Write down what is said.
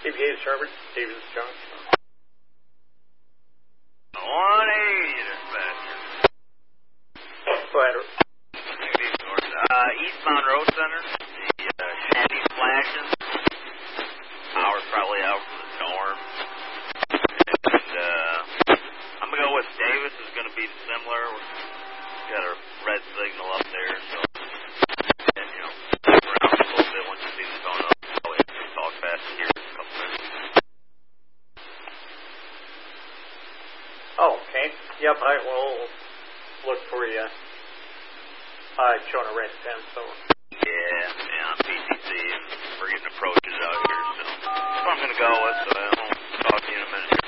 TPA Sherman, Stevens Junction. 180 dispatcher. Go ahead. Eastbound Road Center, the Chevy's flashing. Power's probably out from the storm. And I'm going to go with Davis is going to be similar. We've got a red signal up there, so, and, you know, move around a little bit once you see the phone up. Probably have to talk fast here in a couple minutes. Oh, okay. Yep, I will look for you. I've shown a red pen, so. Yeah, I'm PCC, and we're getting approaches out here, so that's what I'm going to go with, so I won't talk to you in a minute.